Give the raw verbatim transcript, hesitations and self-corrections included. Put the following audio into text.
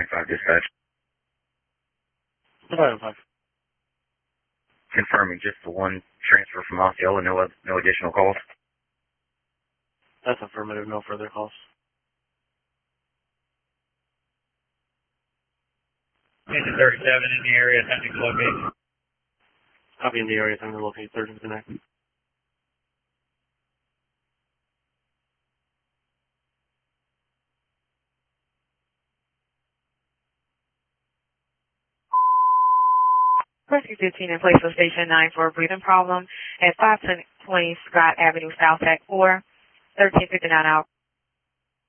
five dispatch. five five. Confirming just the one transfer from Osceola, no oth- no additional calls. That's affirmative, no further calls. Engine thirty-seven in the area, attempting to locate. Copy in the area, time to locate third and connect. Rescue fifteen in place for station nine for a breathing problem at five twenty Scott Avenue South, Tech four, thirteen fifty-nine out.